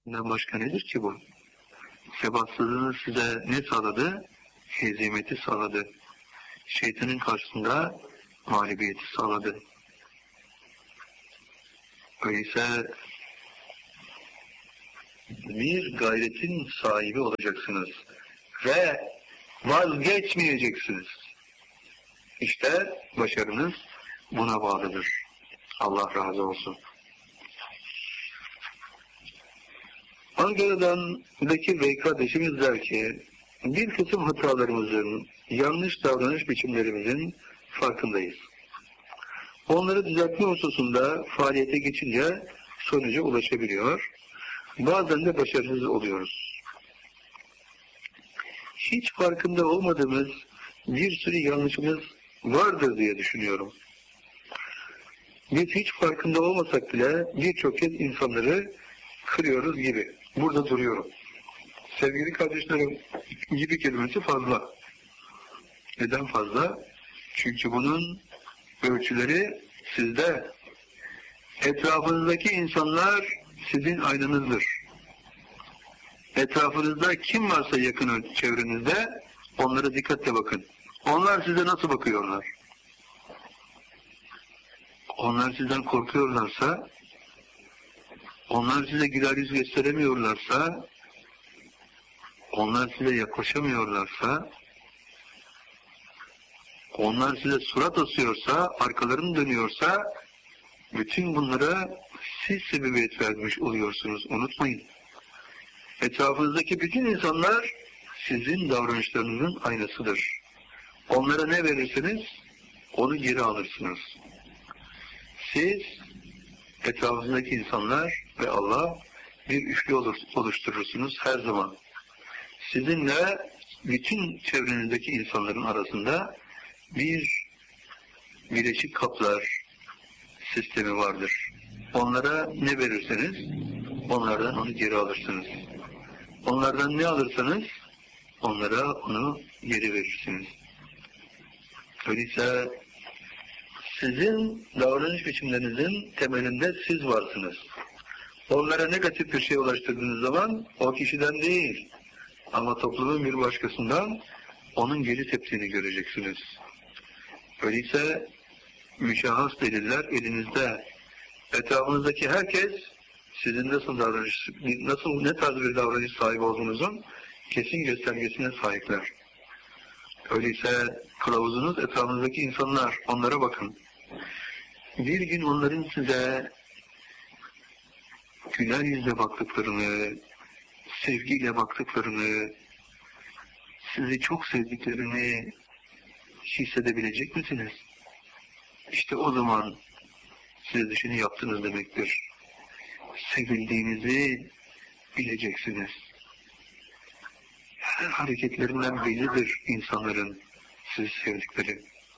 Başka nedir ki bu? Sebatsızlığınız size ne sağladı? Hezimeti sağladı. Şeytanın karşısında mağlubiyeti sağladı. Öyleyse bir gayretin sahibi olacaksınız ve vazgeçmeyeceksiniz. İşte başarınız buna bağlıdır. Allah razı olsun. Ankara'daki Bey kardeşimiz der ki, bir kısım hatalarımızın, yanlış davranış biçimlerimizin farkındayız. Onları düzeltme hususunda faaliyete geçince sonuca ulaşabiliyor. Bazen de başarısız oluyoruz. Hiç farkında olmadığımız bir sürü yanlışımız vardır diye düşünüyorum. Biz hiç farkında olmasak bile birçok kez insanları kırıyoruz gibi. Burada duruyorum. Sevgili kardeşlerim, gibi kelimesi fazla. Neden fazla? Çünkü bunun ölçüleri sizde. Etrafınızdaki insanlar sizin aynanızdır. Etrafınızda kim varsa yakın çevrenizde onlara dikkatle bakın. Onlar size nasıl bakıyorlar? Onlar sizden korkuyorlarsa, onlar size güler yüz gösteremiyorlarsa, onlar size yaklaşamıyorlarsa, onlar size surat asıyorsa, arkalarını dönüyorsa, bütün bunlara siz sebebiyet vermiş oluyorsunuz. Unutmayın. Etrafınızdaki bütün insanlar sizin davranışlarınızın aynasıdır. Onlara ne verirseniz onu geri alırsınız. Siz, etrafınızdaki insanlar ve Allah bir üçlü oluşturursunuz her zaman. Sizinle bütün çevrenizdeki insanların arasında bir bileşik kaplar sistemi vardır. Onlara ne verirseniz onlardan onu geri alırsınız. Onlardan ne alırsanız onlara onu geri verirsiniz. Öyleyse sizin davranış biçimlerinizin temelinde siz varsınız. Onlara negatif bir şey ulaştırdığınız zaman o kişiden değil ama toplumun bir başkasından onun geri teptiğini göreceksiniz. Öyleyse müşahhas deliller elinizde. Etrafınızdaki herkes sizin ne tarz bir davranış sahibi olduğunuzun kesin göstergesine sahipler. Öyleyse kılavuzunuz etrafınızdaki insanlar, onlara bakın. Bir gün onların size güler yüzle baktıklarını, sevgiyle baktıklarını, sizi çok sevdiklerini hissedebilecek misiniz? İşte o zaman siz işini yaptınız demektir. Sevildiğinizi bileceksiniz. Her hareketlerinden bellidir insanların sizi sevdikleri.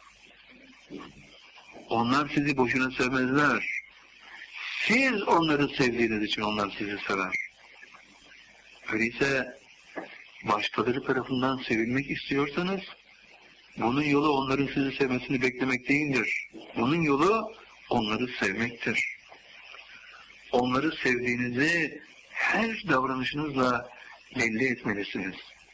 Onlar sizi boşuna sevmezler. Siz onları sevdiğiniz için onlar sizi sever. Öyleyse başkaları tarafından sevilmek istiyorsanız bunun yolu onların sizi sevmesini beklemek değildir. Bunun yolu onları sevmektir. Onları sevdiğinizi her davranışınızla belli etmelisiniz.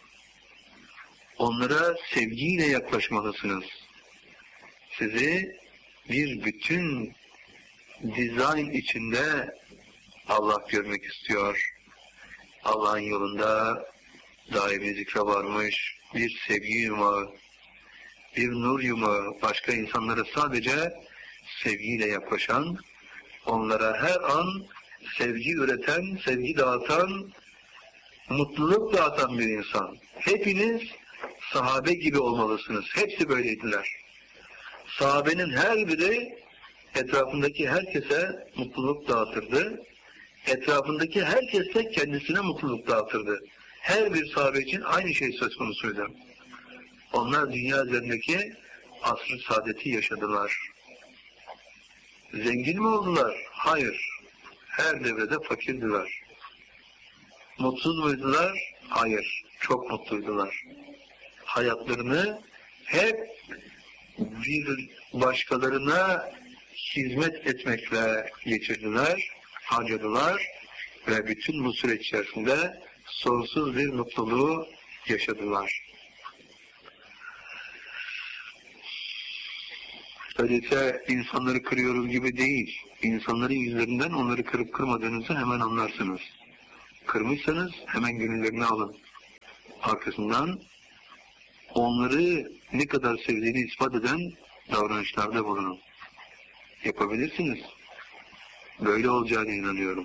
Onlara sevgiyle yaklaşmalısınız. Sizi bir bütün dizayn içinde Allah görmek istiyor. Allah'ın yolunda daimi zikre varmış bir sevgi yumağı, bir nur yumağı, başka insanlara sadece sevgiyle yaklaşan, onlara her an sevgi üreten, sevgi dağıtan, mutluluk dağıtan bir insan. Hepiniz sahabe gibi olmalısınız. Hepsi böyleydiler. Sahabenin her biri etrafındaki herkese mutluluk dağıtırdı. Etrafındaki herkes de kendisine mutluluk dağıtırdı. Her bir sahabe için aynı şey söz konusuydu. Onlar dünya üzerindeki asr-ı saadeti yaşadılar. Zengin mi oldular? Hayır. Her devrede fakirdiler. Mutsuz muydular? Hayır. Çok mutluydular. Hayatlarını hep bir başkalarına hizmet etmekle geçirdiler, harcadılar ve bütün bu süreç içerisinde sonsuz bir mutluluğu yaşadılar. Öyleyse insanları kırıyoruz gibi değil. İnsanların yüzlerinden onları kırıp kırmadığınızı hemen anlarsınız. Kırmışsanız hemen gönüllerini alın. Arkasından onları ne kadar sevdiğini ispat eden davranışlarda bulunun. Yapabilirsiniz. Böyle olacağına inanıyorum.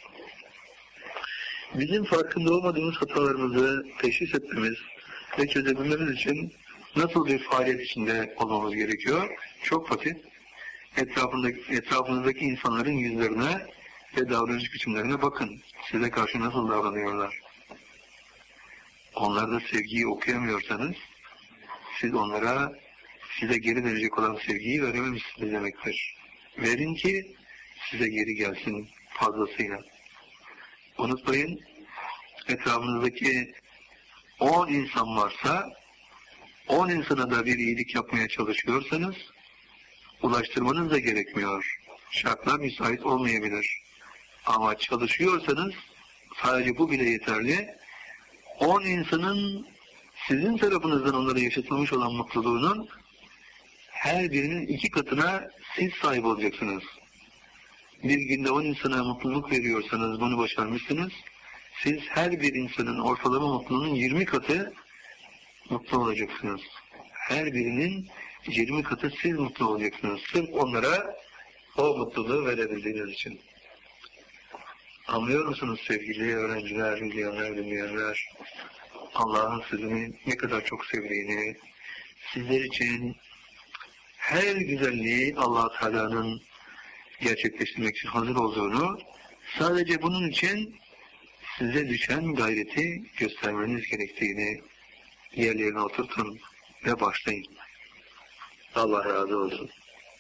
Bizim farkında olmadığımız hatalarımızı teşhis etmemiz ve çözebilmemiz için nasıl bir faaliyet içinde olmamız gerekiyor? Çok basit. Etrafınızdaki insanların yüzlerine ve davranış biçimlerine bakın. Size karşı nasıl davranıyorlar? Onlarda sevgiyi okuyamıyorsanız, siz onlara size geri verecek olan sevgiyi verememişsiniz demektir. Verin ki size geri gelsin fazlasıyla. Unutmayın, etrafınızdaki 10 insan varsa, 10 insana da bir iyilik yapmaya çalışıyorsanız, ulaştırmanız da gerekmiyor. Şartlar müsait olmayabilir. Ama çalışıyorsanız, sadece bu bile yeterli. 10 insanın sizin tarafınızdan onlara yaşatılmış olan mutluluğunun her birinin 2 katına siz sahip olacaksınız. Bir günde 10 insana mutluluk veriyorsanız bunu başarmışsınız. Siz her bir insanın ortalama mutluluğunun 20 katı mutlu olacaksınız. Her birinin 20 katı siz mutlu olacaksınız. Sırf onlara o mutluluğu verebildiğiniz için. Anlıyor musunuz sevgili öğrenciler, izleyenler, dinleyenler? Allah'ın sizi ne kadar çok sevdiğini, sizler için her güzelliği Allah Teala'nın gerçekleştirmek için hazır olduğunu, sadece bunun için size düşen gayreti göstermeniz gerektiğini yerlerine oturtun ve başlayın. Allah razı olsun.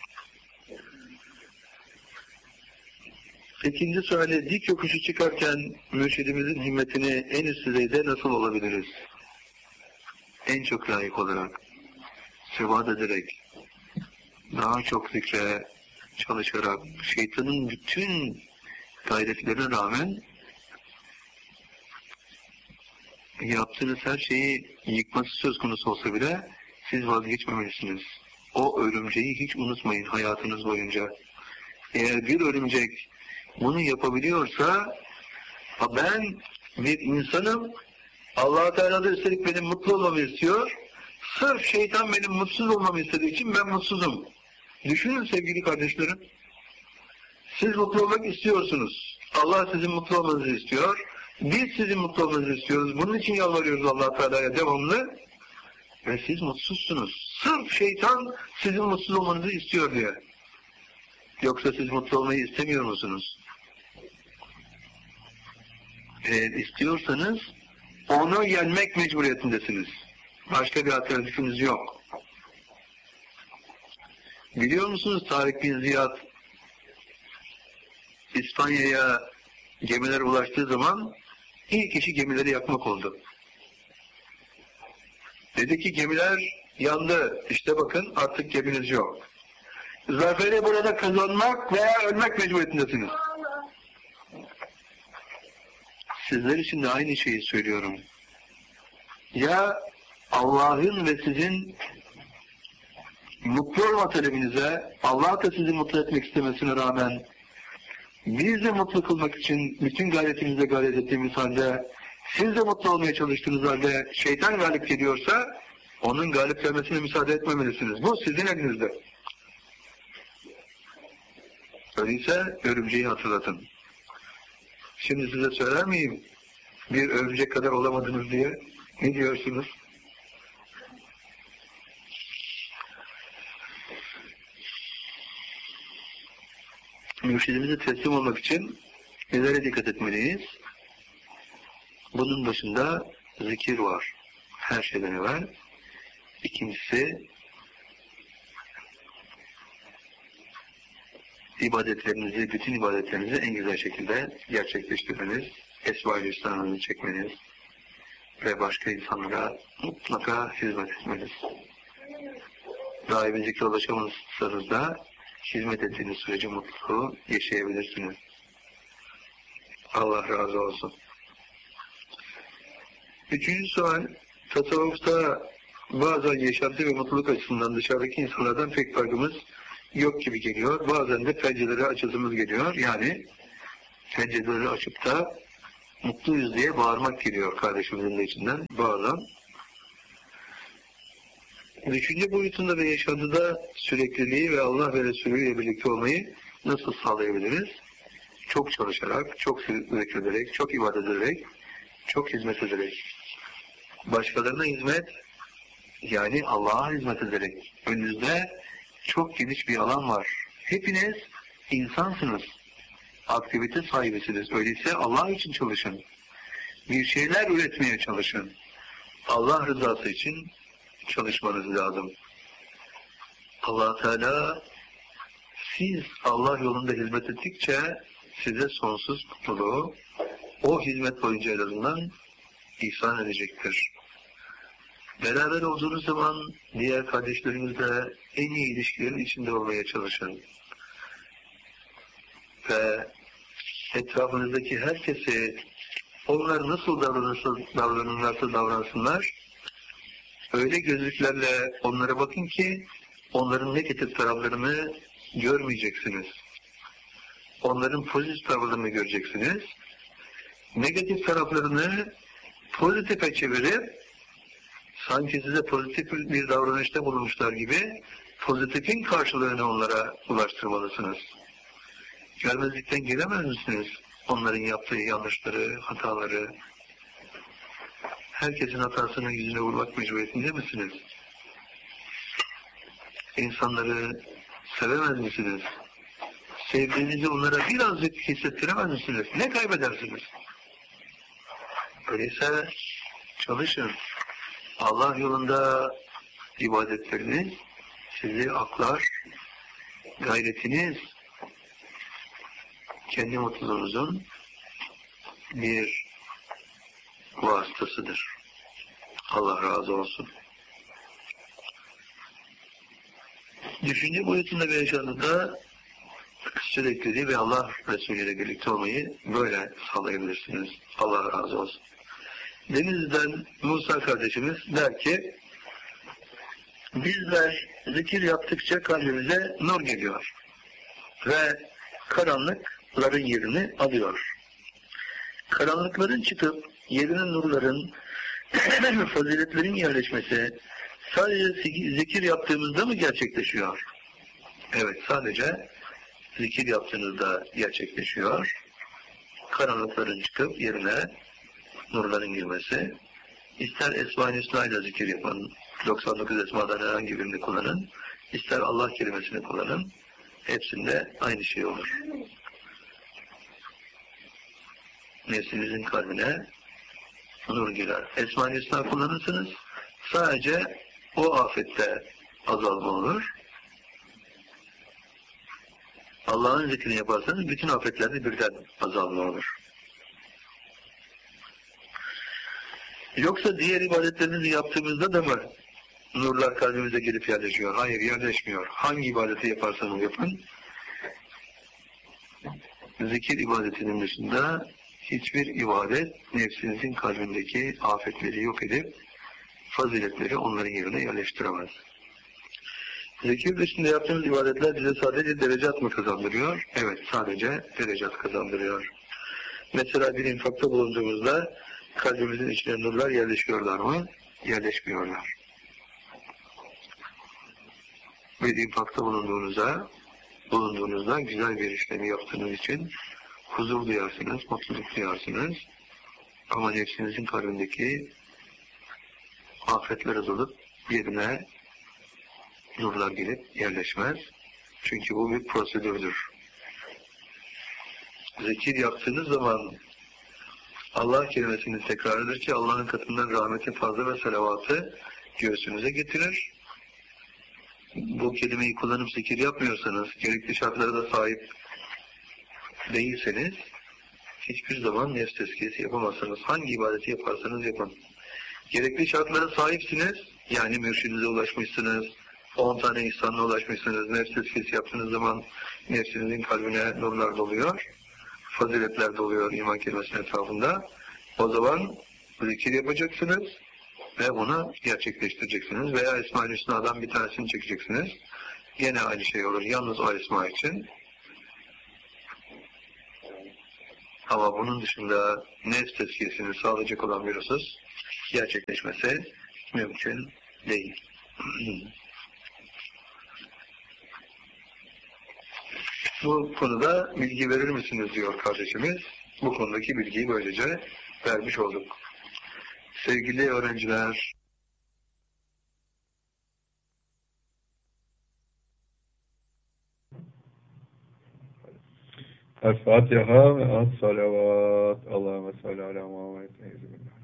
İkinci suali, dik yokuşu çıkarken mürşidimizin himmetini en üst düzeyde nasıl olabiliriz? En çok layık olarak, sebat ederek, daha çok zikre çalışarak, şeytanın bütün gayretlerine rağmen yaptığınız her şeyi yıkması söz konusu olsa bile siz vazgeçmemelisiniz. O örümceği hiç unutmayın hayatınız boyunca. Eğer bir örümcek bunu yapabiliyorsa, ben bir insanım, Allah-u Teala da üstelik benim mutlu olmamı istiyor, sırf şeytan benim mutsuz olmamı istediği için ben mutsuzum. Düşünün sevgili kardeşlerim, siz mutlu olmak istiyorsunuz, Allah sizin mutlu olmanızı istiyor, biz sizin mutlu olmanızı istiyoruz, bunun için yalvarıyoruz Allah-u Teala'ya devamlı ve siz mutsuzsunuz. Sırf şeytan sizin mutsuz olmanızı istiyor diye. Yoksa siz mutlu olmayı istemiyor musunuz? Eğer istiyorsanız onu yenmek mecburiyetindesiniz. Başka bir alternatifiniz yok. Biliyor musunuz Tarık bin Ziyad İspanya'ya gemiler ulaştığı zaman ilk işi gemileri yakmak oldu. Dedi ki gemiler yandı. İşte bakın artık geminiz yok. Zaferi burada kazanmak veya ölmek mecburiyetindesiniz. Sizler için de aynı şeyi söylüyorum. Ya Allah'ın ve sizin mutlu olma talebinize, Allah da sizi mutlu etmek istemesine rağmen biz de mutlu kılmak için bütün gayretimizle gayret ettiğimiz halde, siz de mutlu olmaya çalıştığınız halde şeytan galip geliyorsa onun galip gelmesine müsaade etmemelisiniz. Bu sizin elinizde. Öyleyse örümceği hatırlatın. Şimdi size söyler miyim? Bir örümcek kadar olamadınız diye. Ne diyorsunuz? Mürşidimize teslim olmak için nelere dikkat etmeliyiz? Bunun başında zikir var. Her şeyden evvel. İkincisi, ibadetlerinizi, bütün ibadetlerinizi en güzel şekilde gerçekleştirmeniz, esva-i hüsnâ'nızı çekmeniz ve başka insanlara mutlaka hizmet etmeniz. Daimi zikre ulaşamazsanız da hizmet ettiğiniz sürece mutluluğu yaşayabilirsiniz. Allah razı olsun. Üçüncü sual, tasavvufta bazen yaşantı ve mutluluk açısından dışarıdaki insanlardan pek farkımız yok gibi geliyor. Bazen de pencereleri açasımız geliyor. Yani pencereleri açıp da mutluyuz diye bağırmak geliyor kardeşimizin de içinden bazen. Düşünce boyutunda ve yaşantıda sürekliliği ve Allah ve Resulü ile birlikte olmayı nasıl sağlayabiliriz? Çok çalışarak, çok zikrederek, çok ibadet ederek, çok hizmet ederek. Başkalarına hizmet, yani Allah'a hizmet ederek. Önünüzde çok geniş bir alan var. Hepiniz insansınız. Aktivite sahibisiniz. Öyleyse Allah için çalışın. Bir şeyler üretmeye çalışın. Allah rızası için çalışmanız lazım. Allah Teala siz Allah yolunda hizmet ettikçe size sonsuz mutluluğu o hizmet boyunca en azından ihsan edecektir. Beraber olduğunuz zaman diğer kardeşlerinizle en iyi ilişkilerin içinde olmaya çalışın. Ve etrafınızdaki herkesi onlar nasıl davranırlarsa davransınlar, öyle gözlüklerle onlara bakın ki onların negatif taraflarını görmeyeceksiniz. Onların pozitif taraflarını göreceksiniz. Negatif taraflarını pozitife çevirip sanki size pozitif bir davranışta bulunmuşlar gibi pozitifin karşılığını onlara ulaştırmalısınız. Görmezlikten gelemez misiniz? Onların yaptığı yanlışları, hataları. Herkesin hatasını yüzüne vurmak mecburiyetinde misiniz? İnsanları sevemez misiniz? Sevdiğinizi onlara birazcık hissettiremez misiniz? Ne kaybedersiniz? Öyleyse çalışın. Allah yolunda ibadetleriniz sizi aklar, gayretiniz kendi mutluluğunuzun bir vasıtasıdır. Allah razı olsun. Düşünce boyutunda ve yaşantında sürekliliği ve Allah Resulü ile birlikte olmayı böyle sağlayabilirsiniz. Allah razı olsun. Deniz'den Musa kardeşimiz der ki, bizler zikir yaptıkça kalbimize nur geliyor ve karanlıkların yerini alıyor. Karanlıkların çıkıp yerine nurların, faziletlerin yerleşmesi sadece zikir yaptığımızda mı gerçekleşiyor? Evet, sadece zikir yaptığınızda gerçekleşiyor. Karanlıkların çıkıp yerine nurların girmesi. İster Esma-i Hüsna ile zikir yapın, 99 esmadan herhangi birini kullanın, ister Allah kelimesini kullanın, hepsinde aynı şey olur. Nefsinizin kalbine nur girer. Esma-i Hüsna kullanırsınız, sadece o afette azalma olur. Allah'ın zikrini yaparsanız bütün afetlerde birden azalma olur. Yoksa diğer ibadetlerimizi yaptığımızda da mı nurlar kalbimize gelip yerleşiyor? Hayır, yerleşmiyor. Hangi ibadeti yaparsanız yapın, zikir ibadetinin dışında hiçbir ibadet nefsinizin kalbindeki afetleri yok edip faziletleri onların yerine yerleştiremez. Zikir dışında yaptığımız ibadetler bize sadece derecat mı kazandırıyor? Evet, sadece derecat kazandırıyor. Mesela bir infakta bulunduğumuzda kalbimizin içine nurlar yerleşiyorlar mı? Yerleşmiyorlar. Bir infakta bulunduğunuzda güzel bir işlemi yaptığınız için huzur duyarsınız, mutluluk duyarsınız. Ama nefsinizin kalbindeki afetler azılıp yerine nurlar gelip yerleşmez. Çünkü bu bir prosedürdür. Zikir yaptığınız zaman Allah kelimesini tekrar eder ki Allah'ın katından rahmeti fazla ve salavatı göğsünüze getirir. Bu kelimeyi kullanıp zikir yapmıyorsanız, gerekli şartlara da sahip değilseniz hiçbir zaman nefs tezkiyesi yapamazsınız. Hangi ibadeti yaparsanız yapın. Gerekli şartlara sahipsiniz, yani mürşidinize ulaşmışsınız, 10 tane ihsanla ulaşmışsınız, nefs tezkiyesi yaptığınız zaman nefsinizin kalbine nurlar doluyor. faziletler doluyor iman kelimesinin etrafında. O zaman zikir yapacaksınız ve onu gerçekleştireceksiniz. Veya Esma-ül Hüsna'dan bir tanesini çekeceksiniz. Gene aynı şey olur. Yalnız o esma için. Ama bunun dışında nefs tezkiyesini sağlayacak olan bir husus gerçekleşmesi mümkün değil. Bu konuda bilgi verir misiniz diyor kardeşimiz. Bu konudaki bilgiyi böylece vermiş olduk. Sevgili öğrenciler, El Fatiha ve as salavat. Allahümme salli ala Muhammed.